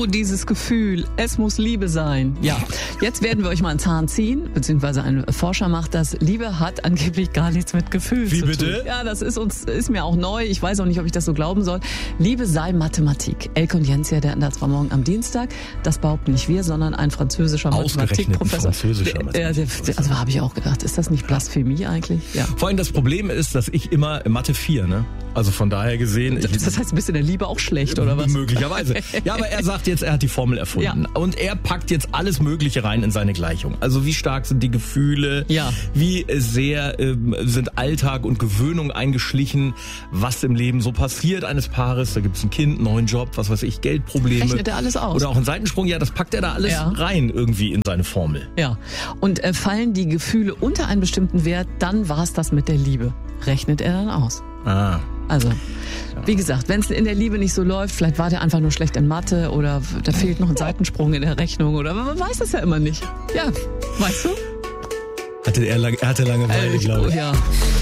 dieses Gefühl, es muss Liebe sein. Ja, jetzt werden wir euch mal einen Zahn ziehen, beziehungsweise ein Forscher macht das. Liebe hat angeblich gar nichts mit Gefühl zu tun. Wie bitte? Ja, das ist mir auch neu. Ich weiß auch nicht, ob ich das so glauben soll. Liebe sei Mathematik. Elke und Jens hier, das war morgen am Dienstag. Das behaupten nicht wir, sondern ein französischer Mathematikprofessor. Also habe ich auch gedacht, ist das nicht Blasphemie eigentlich? Ja. Vor allem das Problem ist, dass ich immer Mathe 4, ne? Also von daher gesehen... Das heißt, ein bisschen in der Liebe auch schlecht, oder was? Möglicherweise. Ja, aber er sagt jetzt, er hat die Formel erfunden. Ja. Und er packt jetzt alles Mögliche rein in seine Gleichung. Also wie stark sind die Gefühle? Ja. Wie sehr sind Alltag und Gewöhnung eingeschlichen? Was im Leben so passiert eines Paares? Da gibt's ein Kind, einen neuen Job, was weiß ich, Geldprobleme. Rechnet er alles aus? Oder auch einen Seitensprung. Ja, das packt er da alles rein irgendwie in seine Formel. Ja. Und fallen die Gefühle unter einen bestimmten Wert, dann war's das mit der Liebe. Rechnet er dann aus. Ah. Also, wie gesagt, wenn es in der Liebe nicht so läuft, vielleicht war der einfach nur schlecht in Mathe oder da fehlt noch ein Seitensprung in der Rechnung oder man weiß es ja immer nicht. Ja, weißt du? Er hatte Langeweile, glaube ich. Ja.